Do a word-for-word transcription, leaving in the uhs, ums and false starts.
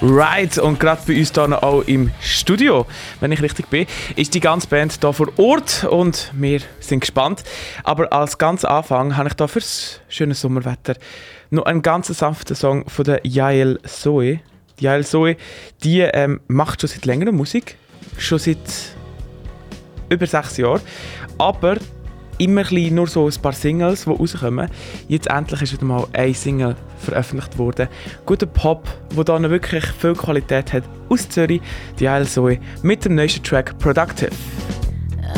Right, und gerade bei uns hier auch im Studio, wenn ich richtig bin, ist die ganze Band hier vor Ort und wir sind gespannt. Aber als ganz Anfang habe ich hier fürs schöne Sommerwetter noch einen ganz sanften Song von der Yael Zoe. Die Yael Zoe, die ähm, macht schon seit längerem Musik, schon seit über sechs Jahren, aber immer ein nur so ein paar Singles, die rauskommen. Jetzt endlich ist wieder mal eine Single veröffentlicht worden. Guter Pop, der da wirklich viel Qualität hat. Aus Zürich, die Yael Zoe mit dem neuesten Track «Productive».